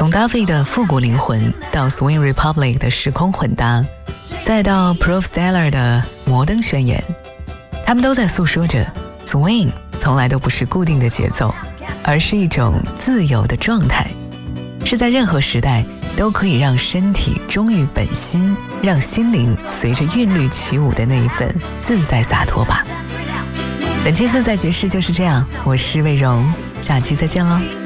从 Duffy 的复古灵魂到 Swing Republic 的时空混搭，再到 Proof Stellar 的摩登宣言，他们都在诉说着 Swing 从来都不是固定的节奏，而是一种自由的状态，是在任何时代都可以让身体忠于本心，让心灵随着韵律起舞的那一份自在洒脱吧。本期自在爵士就是这样，我是魏荣，下期再见喽。